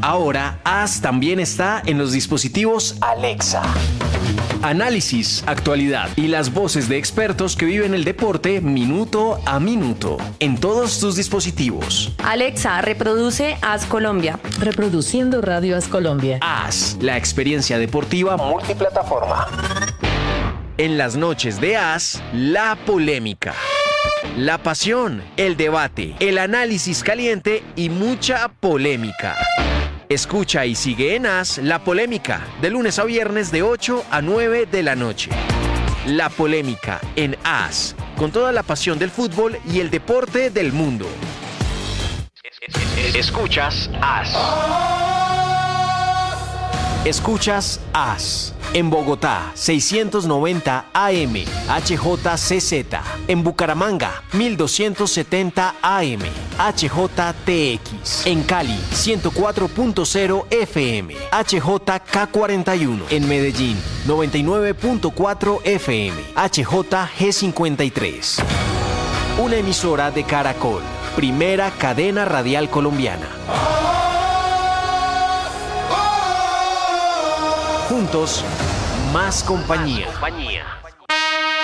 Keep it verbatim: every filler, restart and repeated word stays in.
Ahora, As también está en los dispositivos Alexa. Análisis, actualidad y las voces de expertos que viven el deporte minuto a minuto en todos tus dispositivos. Alexa, reproduce As Colombia. Reproduciendo Radio As Colombia. As, la experiencia deportiva multiplataforma. En las noches de As, la polémica. La pasión, el debate, el análisis caliente y mucha polémica. Escucha y sigue en As La Polémica, de lunes a viernes de ocho a nueve de la noche. La Polémica en As, con toda la pasión del fútbol y el deporte del mundo. Escuchas As. Escuchas As. En Bogotá, seiscientos noventa A M, H J C Z. En Bucaramanga, mil doscientos setenta A M, H J T X. En Cali, ciento cuatro punto cero F M, H J K cuarenta y uno. En Medellín, noventa y nueve punto cuatro F M, H J G cincuenta y tres. Una emisora de Caracol, primera cadena radial colombiana. Juntos, más compañía. Más compañía.